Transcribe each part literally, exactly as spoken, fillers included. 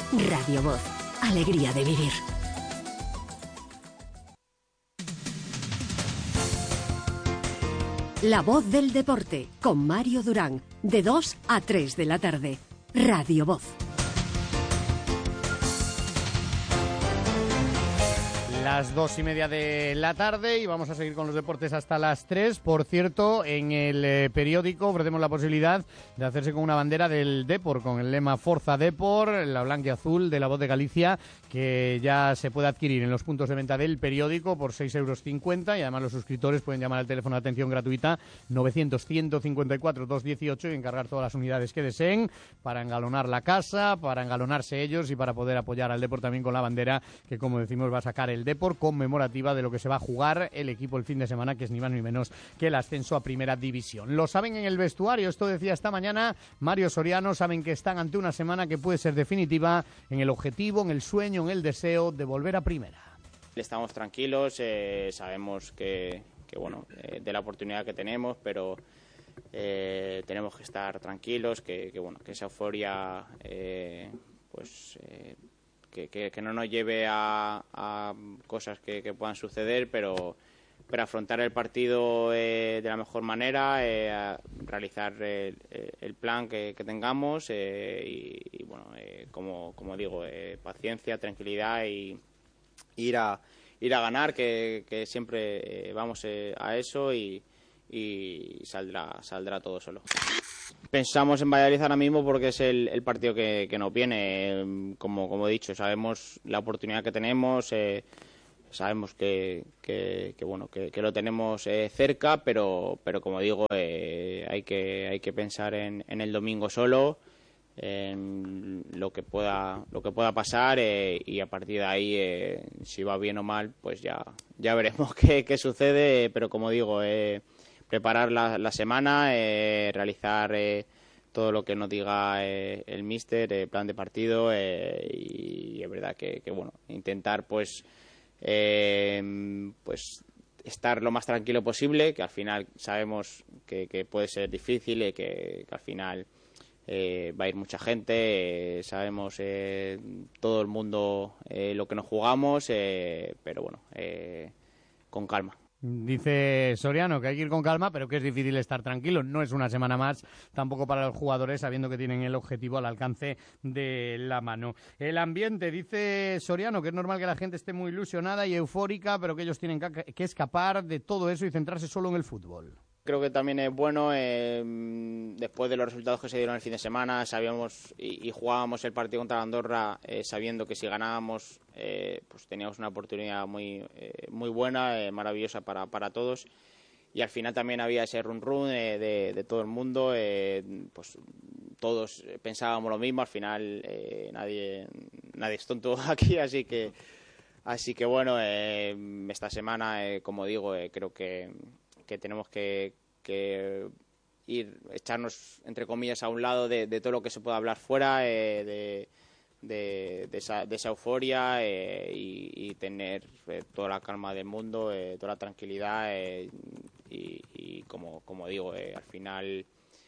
Radio Voz, alegría de vivir. La voz del deporte, con Mario Durán, de dos a tres de la tarde. Radio Voz. Las dos y media de la tarde y vamos a seguir con los deportes hasta las tres. Por cierto, en el eh, periódico ofrecemos la posibilidad de hacerse con una bandera del Depor, con el lema Forza Depor, la blanca y azul de La Voz de Galicia, que ya se puede adquirir en los puntos de venta del periódico por seis euros cincuenta, y además los suscriptores pueden llamar al teléfono de atención gratuita novecientos, ciento cincuenta y cuatro, doscientos dieciocho y encargar todas las unidades que deseen para engalonar la casa, para engalonarse ellos y para poder apoyar al Depor también con la bandera que, como decimos, va a sacar el Depor, conmemorativa de lo que se va a jugar el equipo el fin de semana, que es ni más ni menos que el ascenso a Primera División. Lo saben en el vestuario, esto decía esta mañana Mario Soriano, saben que están ante una semana que puede ser definitiva en el objetivo, en el sueño, en el deseo de volver a Primera. Estamos tranquilos, eh, sabemos que, que bueno, eh, de la oportunidad que tenemos, pero eh, tenemos que estar tranquilos, que, que bueno, que esa euforia eh, pues eh, Que, que, que no nos lleve a, a cosas que, que puedan suceder, pero, pero afrontar el partido eh, de la mejor manera, eh, a realizar el, el plan que, que tengamos eh, y, y bueno, eh, como, como digo, eh, paciencia, tranquilidad y ir a, ir a ganar, que, que siempre eh, vamos eh, a eso y, y saldrá, saldrá todo solo. Pensamos en Valladolid ahora mismo porque es el, el partido que, que nos viene. Como, como he dicho, sabemos la oportunidad que tenemos, eh, sabemos que, que, que bueno que, que lo tenemos eh, cerca, pero, pero como digo, eh, hay que hay que pensar en, en el domingo solo, en lo que pueda lo que pueda pasar eh, y a partir de ahí, eh, si va bien o mal, pues ya ya veremos qué, qué sucede. Pero como digo, eh, preparar la, la semana, eh, realizar eh, todo lo que nos diga eh, el míster, el plan de partido eh, y es verdad que, que bueno, intentar pues eh, pues estar lo más tranquilo posible, que al final sabemos que, que puede ser difícil y que, que al final eh, va a ir mucha gente, eh, sabemos eh, todo el mundo eh, lo que nos jugamos, eh, pero bueno, eh, con calma. Dice Soriano que hay que ir con calma, pero que es difícil estar tranquilo. No es una semana más tampoco para los jugadores, sabiendo que tienen el objetivo al alcance de la mano. El ambiente, dice Soriano, que es normal que la gente esté muy ilusionada y eufórica, pero que ellos tienen que escapar de todo eso y centrarse solo en el fútbol. Creo que también es bueno, eh, después de los resultados que se dieron el fin de semana, sabíamos y, y jugábamos el partido contra Andorra eh, sabiendo que si ganábamos eh, pues teníamos una oportunidad muy eh, muy buena, eh, maravillosa para, para todos. Y al final también había ese run run eh, de, de todo el mundo, eh, pues todos pensábamos lo mismo, al final eh, nadie nadie es tonto aquí, así que así que bueno, eh, esta semana, eh, como digo, eh, creo que que tenemos que, que ir, echarnos, entre comillas, a un lado de, de todo lo que se pueda hablar fuera, eh, de, de, de, esa, de esa euforia eh, y, y tener eh, toda la calma del mundo, eh, toda la tranquilidad eh, y, y como, como digo, eh, al final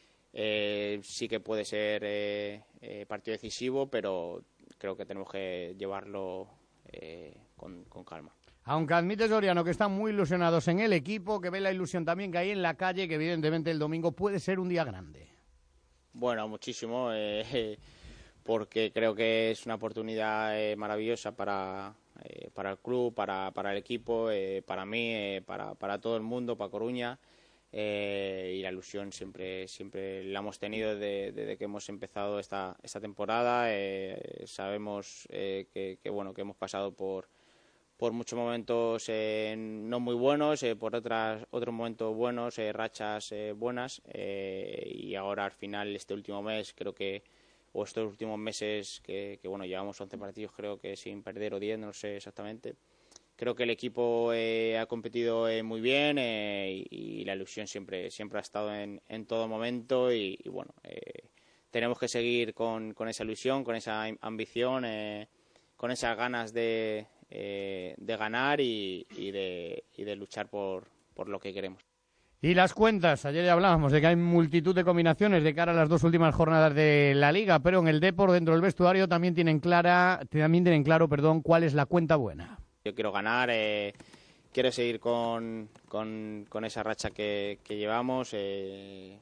eh, sí que puede ser eh, eh, partido decisivo, pero creo que tenemos que llevarlo eh, con, con calma. Aunque admite Soriano que están muy ilusionados en el equipo, que ve la ilusión también que hay en la calle, que evidentemente el domingo puede ser un día grande. Bueno, muchísimo, eh, porque creo que es una oportunidad eh, maravillosa para, eh, para el club, para, para el equipo, eh, para mí, eh, para, para todo el mundo, para Coruña. Eh, y la ilusión siempre siempre la hemos tenido desde, desde que hemos empezado esta, esta temporada. Eh, sabemos eh, que, que, bueno, que hemos pasado por por muchos momentos eh, no muy buenos, eh, por otras otros momentos buenos, eh, rachas eh, buenas, eh, y ahora al final este último mes creo que, o estos últimos meses que, que bueno, llevamos once partidos creo que sin perder o diez, no sé exactamente. Creo que el equipo eh, ha competido eh, muy bien eh, y, y la ilusión siempre siempre ha estado en, en todo momento y, y bueno, eh, tenemos que seguir con, con esa ilusión, con esa ambición, eh, con esas ganas de Eh, de ganar y, y, de, y de luchar por, por lo que queremos. Y las cuentas, ayer ya hablábamos de que hay multitud de combinaciones de cara a las dos últimas jornadas de la Liga, pero en el Depor, dentro del vestuario, también tienen clara, también tienen claro, perdón, cuál es la cuenta buena. Yo quiero ganar, eh, quiero seguir con, con, con esa racha que, que llevamos, eh,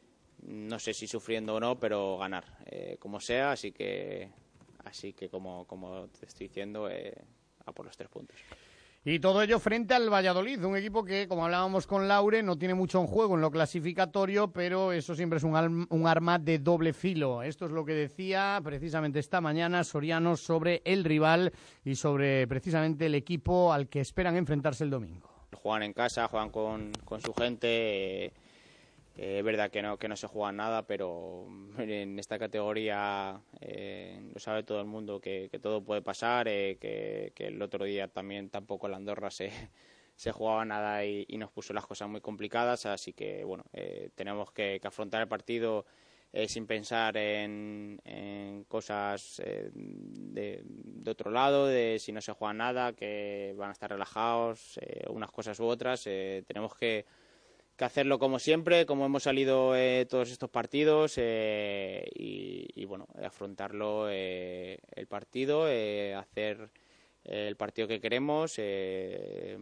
no sé si sufriendo o no, pero ganar, eh, como sea, así que, así que como, como te estoy diciendo, eh, a por los tres puntos. Y todo ello frente al Valladolid, un equipo que, como hablábamos con Laure, no tiene mucho en juego en lo clasificatorio, pero eso siempre es un, al- un arma de doble filo. Esto es lo que decía precisamente esta mañana Soriano sobre el rival y sobre precisamente el equipo al que esperan enfrentarse el domingo. Juegan en casa, juegan con, con su gente. Eh, eh, es verdad que no, que no se juega nada, pero en esta categoría eh, lo sabe todo el mundo que, que todo puede pasar, eh, que, que el otro día también tampoco en la Andorra se, se jugaba nada y, y nos puso las cosas muy complicadas, así que bueno, eh, tenemos que, que afrontar el partido eh, sin pensar en, en cosas eh, de, de otro lado, de si no se juega nada, que van a estar relajados, eh, unas cosas u otras. Eh, tenemos que, que hacerlo como siempre, como hemos salido eh, todos estos partidos eh, y, y bueno, afrontarlo eh, el partido, eh, hacer eh, el partido que queremos, eh,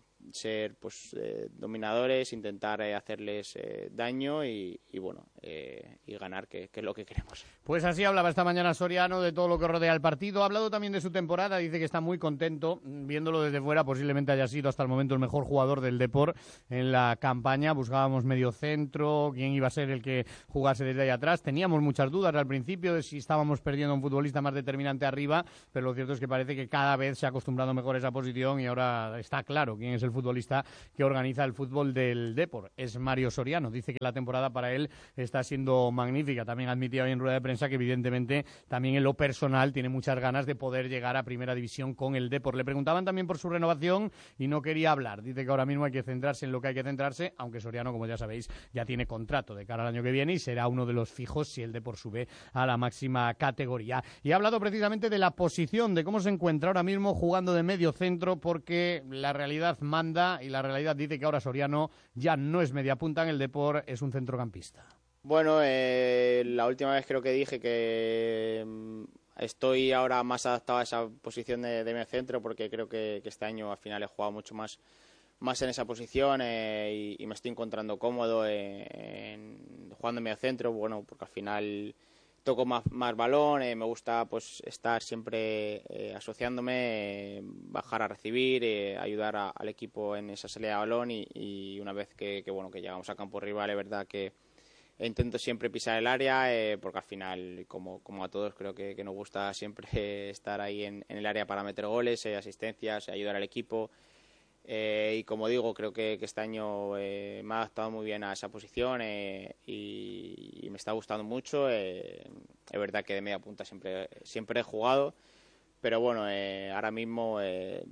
ser pues eh, dominadores, intentar eh, hacerles eh, daño y, y bueno eh, y ganar, que, que es lo que queremos. Pues así hablaba esta mañana Soriano de todo lo que rodea el partido. Ha hablado también de su temporada, dice que está muy contento. Viéndolo desde fuera, posiblemente haya sido hasta el momento el mejor jugador del Depor en la campaña. Buscábamos medio centro, quién iba a ser el que jugase desde ahí atrás. Teníamos muchas dudas al principio de si estábamos perdiendo a un futbolista más determinante arriba, pero lo cierto es que parece que cada vez se ha acostumbrado mejor a esa posición y ahora está claro quién es el futbolista que organiza el fútbol del Depor. Es Mario Soriano. Dice que la temporada para él está siendo magnífica. También admitía hoy en rueda de prensa que evidentemente también en lo personal tiene muchas ganas de poder llegar a Primera División con el Depor. Le preguntaban también por su renovación y no quería hablar. Dice que ahora mismo hay que centrarse en lo que hay que centrarse, aunque Soriano, como ya sabéis, ya tiene contrato de cara al año que viene y será uno de los fijos si el Depor sube a la máxima categoría. Y ha hablado precisamente de la posición, de cómo se encuentra ahora mismo jugando de medio centro, porque la realidad manda y la realidad dice que ahora Soriano ya no es media punta en el Depor, es un centrocampista. Bueno, eh, la última vez creo que dije que mm, estoy ahora más adaptado a esa posición de, de medio centro, porque creo que, que este año al final he jugado mucho más, más en esa posición eh, y, y me estoy encontrando cómodo en, en jugando en medio centro, bueno, porque al final toco más, más balón, eh, me gusta pues estar siempre eh, asociándome, eh, bajar a recibir, eh, ayudar a, al equipo en esa salida de balón y, y una vez que, que bueno que llegamos a campo rival, es verdad que intento siempre pisar el área, eh, porque al final, como, como a todos, creo que, que nos gusta siempre eh, estar ahí en, en el área para meter goles, eh, asistencias, ayudar al equipo. Eh, y como digo, creo que, que este año eh, me ha adaptado muy bien a esa posición eh, y, y me está gustando mucho. Eh, es verdad que de media punta siempre, siempre he jugado, pero bueno, eh, ahora mismo, eh,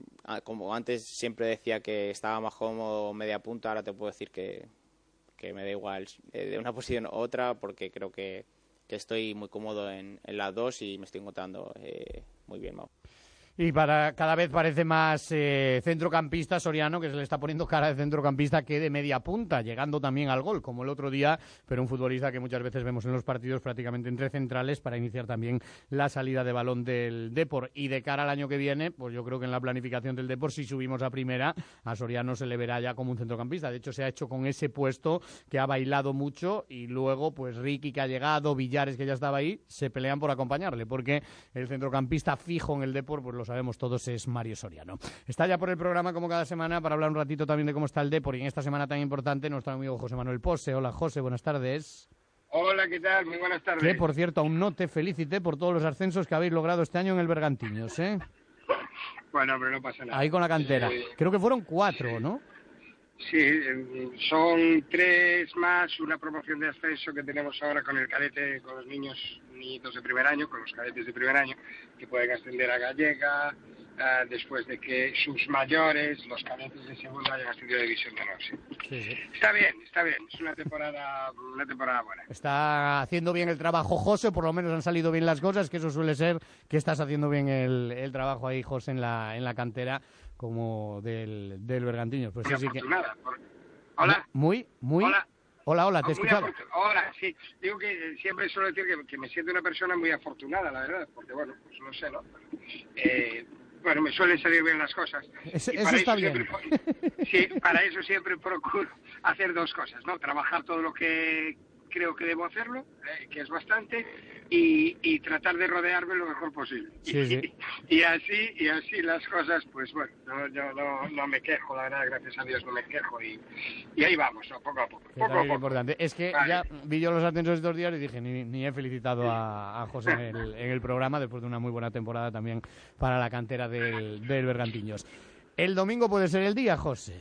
como antes siempre decía que estaba más cómodo media punta, ahora te puedo decir que que me da igual eh, de una posición u otra, porque creo que, que estoy muy cómodo en, en las dos y me estoy encontrando eh, muy bien, Mau. Y para cada vez parece más eh, centrocampista Soriano, que se le está poniendo cara de centrocampista que de media punta, llegando también al gol, como el otro día, pero un futbolista que muchas veces vemos en los partidos prácticamente entre centrales para iniciar también la salida de balón del Depor. Y de cara al año que viene, pues yo creo que en la planificación del Depor, si subimos a primera, a Soriano se le verá ya como un centrocampista. De hecho, se ha hecho con ese puesto que ha bailado mucho y luego, pues Ricky, que ha llegado, Villares, que ya estaba ahí, se pelean por acompañarle, porque el centrocampista fijo en el Depor, pues lo sabemos todos, es Mario Soriano. Está ya por el programa como cada semana para hablar un ratito también de cómo está el Depor y en esta semana tan importante nuestro amigo José Manuel Pose. Hola José, buenas tardes. Hola, ¿qué tal? Muy buenas tardes. Que por cierto, aún no te felicité por todos los ascensos que habéis logrado este año en el Bergantiños, ¿eh? Bueno, pero no pasa nada. Ahí con la cantera. Eh, Creo que fueron cuatro, ¿no? Sí, son tres más una promoción de ascenso que tenemos ahora con el cadete, con los niños niñitos de primer año, con los cadetes de primer año, que pueden ascender a Gallega, uh, después de que sus mayores, los cadetes de segunda, hayan ascendido a División de Honor. Sí. Sí, sí. Está bien, está bien, es una temporada, una temporada buena. Está haciendo bien el trabajo José, por lo menos han salido bien las cosas, que eso suele ser que estás haciendo bien el, el trabajo ahí, José, en la, en la cantera como del, del Bergantiños. Pues muy sí, sí que... afortunada, por, Hola. Muy, muy... Hola. Hola, hola, te Muy escuchaba. afortun- Hola, sí. Digo que siempre suelo decir que, que me siento una persona muy afortunada, la verdad, porque bueno, pues no sé, ¿no? Eh, bueno, me suelen salir bien las cosas. Eso, Y eso para está eso bien. siempre, sí, para eso siempre procuro hacer dos cosas, ¿no? Trabajar todo lo que creo que debo hacerlo, eh, que es bastante, y, y tratar de rodearme lo mejor posible. Sí, y, sí. y así y así las cosas, pues bueno, no, yo no, no me quejo, la verdad, gracias a Dios no me quejo, y, y ahí vamos, ¿no? Poco a poco. Que Poco a también es poco. importante. Es que Vale. ya vi yo los ascensos estos días y dije, ni, ni he felicitado a, a José en el, en el programa, después de una muy buena temporada también para la cantera del, del Bergantiños. El domingo puede ser el día, José.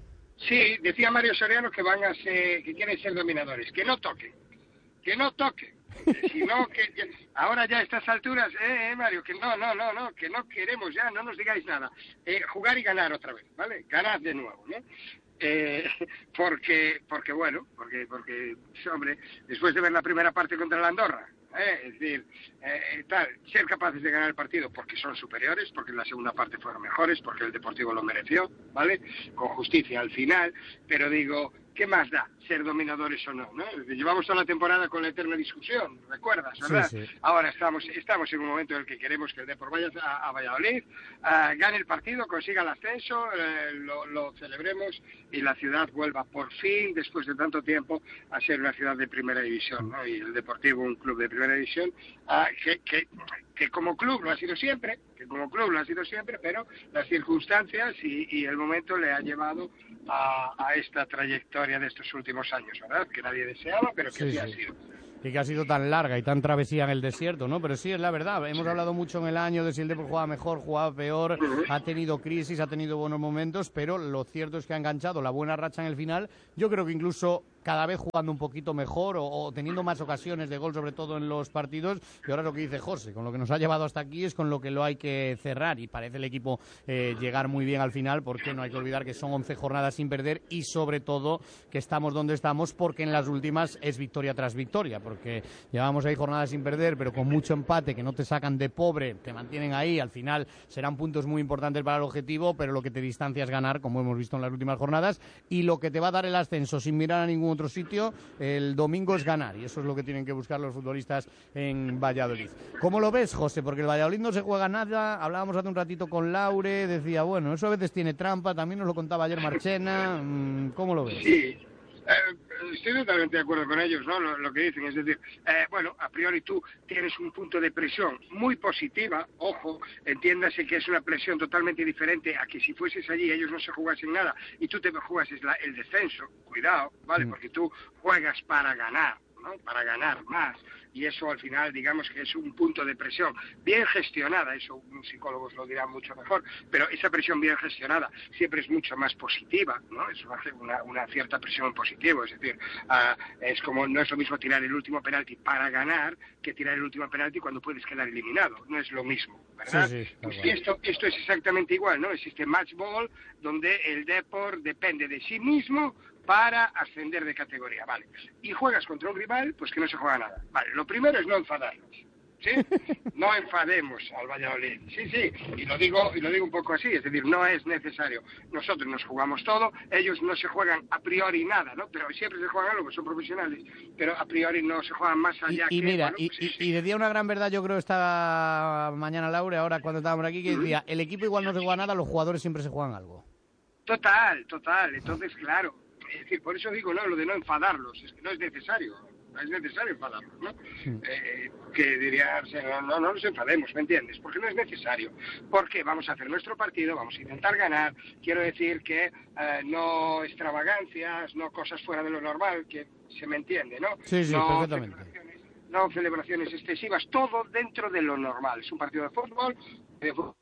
Sí, decía Mario Soriano que van a ser, que quieren ser dominadores, que no toquen, que no toquen. Que si no, que, que- ahora ya a estas alturas, eh, eh, Mario, que no, no, no, no, que no queremos ya, no nos digáis nada. Eh, jugar y ganar otra vez, ¿vale? Ganad de nuevo, ¿no? Eh, porque, porque bueno, porque, porque, hombre, después de ver la primera parte contra la Andorra, eh, es decir, eh, tal, ser capaces de ganar el partido porque son superiores, porque en la segunda parte fueron mejores, porque el Deportivo lo mereció, ¿vale? Con justicia al final, pero digo, ¿qué más da ser dominadores o no? ¿no? Llevamos toda la temporada con la eterna discusión, ¿recuerdas, verdad? Sí, sí. Ahora estamos estamos en un momento en el que queremos que el Depor vaya a, a Valladolid, uh, gane el partido, consiga el ascenso, eh, lo, lo celebremos y la ciudad vuelva por fin, después de tanto tiempo, a ser una ciudad de primera división, ¿no? Y el Deportivo un club de primera división, uh, que, que, que como club lo ha sido siempre, que como club lo ha sido siempre, pero las circunstancias y, y el momento le ha llevado a, a esta trayectoria de estos últimos años, ¿verdad? Que nadie deseaba, pero que Sí, así sí. ha sido. Y que ha sido tan larga y tan travesía en el desierto, ¿no? Pero sí, es la verdad. Hemos hablado mucho en el año de si el Depor jugaba mejor, jugaba peor, ha tenido crisis, ha tenido buenos momentos, pero lo cierto es que ha enganchado la buena racha en el final. Yo creo que incluso cada vez jugando un poquito mejor o, o teniendo más ocasiones de gol, sobre todo en los partidos. Y ahora lo que dice José, con lo que nos ha llevado hasta aquí es con lo que lo hay que cerrar. Y parece el equipo eh, llegar muy bien al final, porque no hay que olvidar que son once jornadas sin perder y sobre todo que estamos donde estamos porque en las últimas es victoria tras victoria. Porque llevamos ahí jornadas sin perder, pero con mucho empate, que no te sacan de pobre, te mantienen ahí, al final serán puntos muy importantes para el objetivo, pero lo que te distancia es ganar, como hemos visto en las últimas jornadas, y lo que te va a dar el ascenso sin mirar a ningún otro sitio, el domingo es ganar, y eso es lo que tienen que buscar los futbolistas en Valladolid. ¿Cómo lo ves, José? Porque el Valladolid no se juega nada, hablábamos hace un ratito con Laure, decía, bueno, eso a veces tiene trampa, también nos lo contaba ayer Marchena, ¿cómo lo ves? Sí, eh, estoy totalmente de acuerdo con ellos, ¿no? Lo, lo que dicen, es decir, eh, bueno, a priori tú tienes un punto de presión muy positiva, ojo, entiéndase que es una presión totalmente diferente a que si fueses allí ellos no se jugasen nada y tú te jugases la, el descenso, cuidado, ¿vale? Mm. Porque tú juegas para ganar, ¿no? Para ganar más. Y eso al final, digamos que es un punto de presión bien gestionada, eso un psicólogo os lo dirá mucho mejor, pero esa presión bien gestionada siempre es mucho más positiva, ¿no? Es una, una, una cierta presión en positivo, es decir, uh, es como, no es lo mismo tirar el último penalti para ganar que tirar el último penalti cuando puedes quedar eliminado, no es lo mismo, ¿verdad? Sí, sí, Pues tal cual. esto, esto es exactamente igual, ¿no? Existe match ball donde el Depor depende de sí mismo para ascender de categoría, vale. Y juegas contra un rival, pues que no se juega nada. Vale, lo primero es no enfadarnos, ¿sí? No enfademos al Valladolid, sí, sí, y lo digo y lo digo un poco así, es decir, no es necesario. Nosotros nos jugamos todo, ellos no se juegan a priori nada, ¿no? Pero siempre se juegan algo, son profesionales, pero a priori no se juegan más allá Y, y que... mira, bueno, y, pues, y- sí, y decía una gran verdad, yo creo, esta mañana Laure, ahora cuando estábamos aquí, que decía, el equipo igual no se juega nada, los jugadores siempre se juegan algo. Total, total, entonces claro, es decir, por eso digo, no, lo de no enfadarlos, es que no es necesario, no es necesario enfadarlos, ¿no? Mm. Eh, que diría, o sea, no, no, no nos enfademos, ¿me entiendes? Porque no es necesario, porque vamos a hacer nuestro partido, vamos a intentar ganar, quiero decir que eh, no extravagancias, no cosas fuera de lo normal, que se me entiende, ¿no? Sí, sí, no perfectamente. celebraciones, no celebraciones excesivas, todo dentro de lo normal, es un partido de fútbol, de fútbol.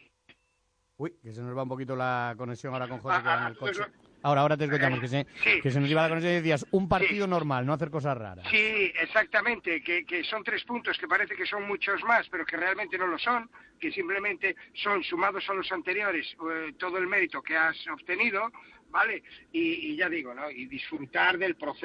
Uy, que se nos va un poquito la conexión ahora con José, que Ah, va en ah, el coche. pues, Ahora, ahora te escuchamos, que se, sí. que se nos iba la conexión y decías, un partido Sí. normal, no hacer cosas raras. Sí, exactamente, que, que son tres puntos que parece que son muchos más, pero que realmente no lo son, que simplemente son sumados a los anteriores eh, todo el mérito que has obtenido, ¿vale? Y, y ya digo, ¿no? Y disfrutar del proceso,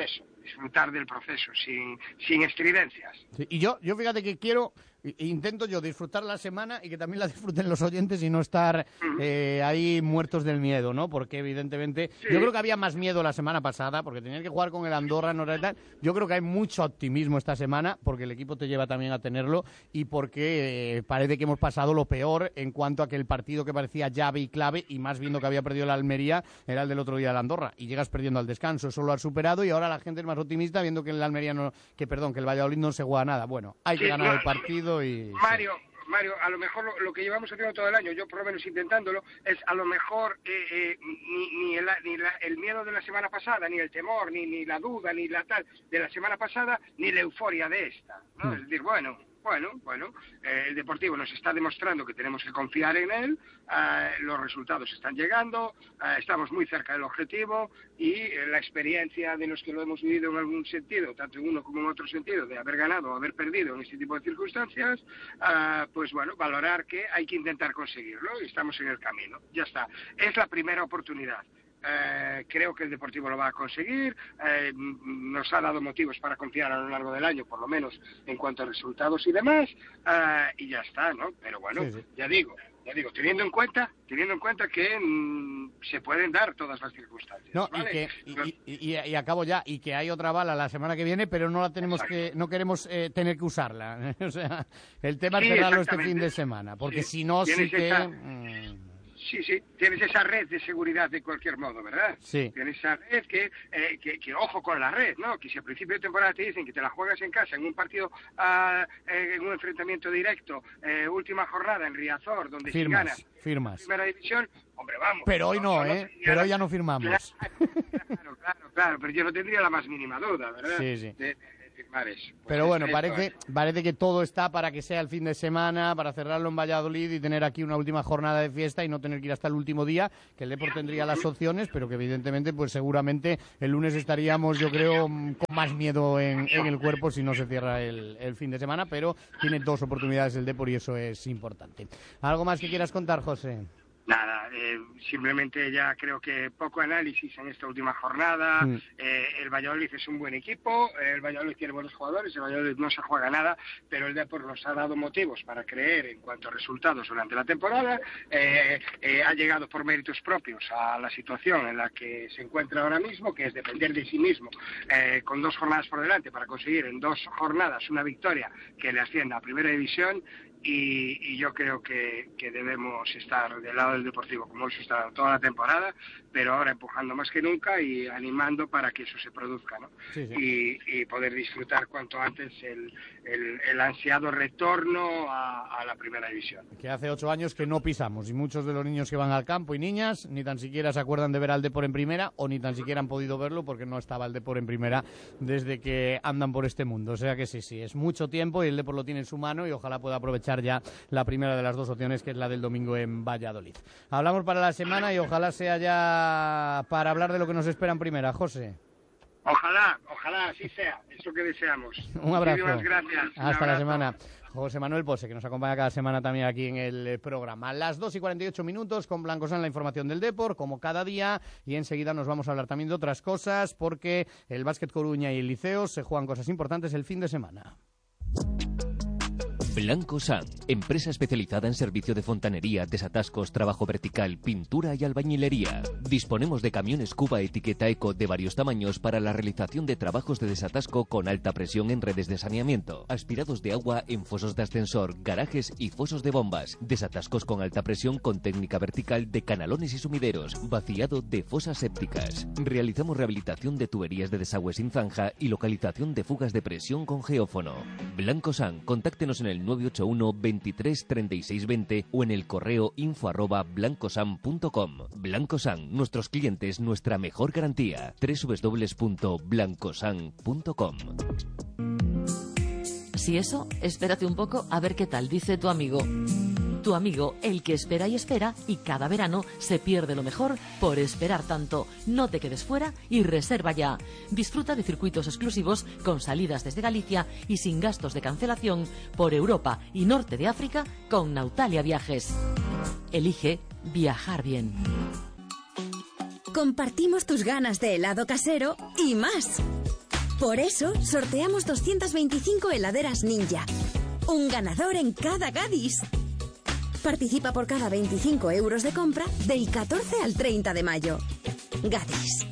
disfrutar del proceso, sin, sin estridencias. Sí, y yo, yo fíjate que quiero, intento yo disfrutar la semana y que también la disfruten los oyentes y no estar eh, ahí muertos del miedo, ¿no? Porque evidentemente, sí. Yo creo que había más miedo la semana pasada, porque tenían que jugar con el Andorra, no era tal. Yo creo que hay mucho optimismo esta semana, porque el equipo te lleva también a tenerlo y porque eh, parece que hemos pasado lo peor en cuanto a que el partido que parecía llave y clave, y más viendo que había perdido la Almería, era el del otro día del Andorra, y llegas perdiendo al descanso. Eso lo has superado y ahora la gente es más optimista viendo que el Almería no, que perdón, que el Valladolid no se juega nada. Bueno, hay que sí, ganar no, el partido y... Mario, sí. Mario, a lo mejor lo, lo que llevamos haciendo todo el año, yo por lo menos intentándolo, es a lo mejor eh, eh, ni, ni, el, ni la, el miedo de la semana pasada, ni el temor, ni, ni la duda, ni la tal de la semana pasada, ni la euforia de esta, ¿no? Mm. Es decir, bueno... Bueno, bueno, eh, el Deportivo nos está demostrando que tenemos que confiar en él, eh, los resultados están llegando, eh, estamos muy cerca del objetivo y eh, la experiencia de los que lo hemos vivido en algún sentido, tanto en uno como en otro sentido, de haber ganado o haber perdido en este tipo de circunstancias, eh, pues bueno, valorar que hay que intentar conseguirlo y estamos en el camino, ya está. Es la primera oportunidad. Eh, creo que el Deportivo lo va a conseguir, eh, nos ha dado motivos para confiar a lo largo del año, por lo menos en cuanto a resultados y demás, eh, y ya está, ¿no? Pero bueno, sí, sí. ya digo, ya digo, teniendo en cuenta, teniendo en cuenta que mmm, se pueden dar todas las circunstancias. No, ¿vale? y, que, y, y, y, y acabo ya, y que hay otra bala la semana que viene, pero no la tenemos Exacto. que, no queremos eh, tener que usarla. O sea, el tema sí, es cerrarlo este fin de semana, porque sí. si no, sí que... Esa... Mm... Sí, sí, tienes esa red de seguridad de cualquier modo, ¿verdad? Sí. Tienes esa red que, eh, que, que, ojo con la red, ¿no? Que si a principio de temporada te dicen que te la juegas en casa, en un partido, uh, eh, en un enfrentamiento directo, eh, última jornada en Riazor, donde firmas, si ganas firmas. Primera división, hombre, vamos. Pero hoy no, no ¿eh? No pero hoy ya no firmamos. Claro, claro, claro, pero yo no tendría la más mínima duda, ¿verdad? Sí, sí. De, Pues pero bueno, parece, parece que todo está para que sea el fin de semana, para cerrarlo en Valladolid y tener aquí una última jornada de fiesta y no tener que ir hasta el último día, que el Depor tendría las opciones, pero que evidentemente, pues seguramente el lunes estaríamos, yo creo, con más miedo en, en el cuerpo si no se cierra el, el fin de semana, pero tiene dos oportunidades el Depor y eso es importante. ¿Algo más que quieras contar, José? Nada, eh, simplemente ya creo que poco análisis en esta última jornada. Mm. Eh, el Valladolid es un buen equipo, el Valladolid tiene buenos jugadores, el Valladolid no se juega nada, pero el Depor nos ha dado motivos para creer en cuanto a resultados durante la temporada. Eh, eh, ha llegado por méritos propios a la situación en la que se encuentra ahora mismo, que es depender de sí mismo, eh, con dos jornadas por delante para conseguir en dos jornadas una victoria que le ascienda a Primera División. Y, y yo creo que, que debemos estar del lado del Deportivo como hemos estado toda la temporada, pero ahora empujando más que nunca y animando para que eso se produzca, ¿no? Sí, sí. Y, y poder disfrutar cuanto antes el, el, el ansiado retorno a, a la Primera División. Que hace ocho años que no pisamos y muchos de los niños que van al campo y niñas ni tan siquiera se acuerdan de ver al Depor en Primera o ni tan siquiera han podido verlo porque no estaba el Depor en Primera desde que andan por este mundo. O sea que sí, sí, es mucho tiempo y el Depor lo tiene en su mano y ojalá pueda aprovechar ya la primera de las dos opciones, que es la del domingo en Valladolid. Hablamos para la semana y ojalá sea ya para hablar de lo que nos espera en Primera. José. Ojalá, ojalá así sea, eso que deseamos. Un abrazo. Muchísimas gracias. Hasta abrazo. La semana. José Manuel Pose, que nos acompaña cada semana también aquí en el programa. Las dos y cuarenta y ocho minutos con Blancosan, la información del Depor, como cada día, y enseguida nos vamos a hablar también de otras cosas, porque el Básquet Coruña y el Liceo se juegan cosas importantes el fin de semana. Blancosan, empresa especializada en servicio de fontanería, desatascos, trabajo vertical, pintura y albañilería. Disponemos de camiones Cuba etiqueta Eco de varios tamaños para la realización de trabajos de desatasco con alta presión en redes de saneamiento, aspirados de agua en fosos de ascensor, garajes y fosos de bombas, desatascos con alta presión con técnica vertical de canalones y sumideros, vaciado de fosas sépticas. Realizamos rehabilitación de tuberías de desagüe sin zanja y localización de fugas de presión con geófono. Blancosan, contáctenos en el nueve ocho uno, veintitrés, treinta y seis, veinte o en el correo info arroba blancosan punto com. Blancosan, nuestros clientes, nuestra mejor garantía. doble u doble u doble u punto blancosan punto com. Si eso, espérate un poco a ver qué tal dice tu amigo. Tu amigo, el que espera y espera, y cada verano se pierde lo mejor por esperar tanto. No te quedes fuera y reserva ya. Disfruta de circuitos exclusivos con salidas desde Galicia y sin gastos de cancelación por Europa y Norte de África con Nautalia Viajes. Elige viajar bien. Compartimos tus ganas de helado casero y más. Por eso, sorteamos doscientas veinticinco heladeras Ninja. Un ganador en cada Gadis. Participa por cada veinticinco euros de compra del catorce al treinta de mayo. Gadis.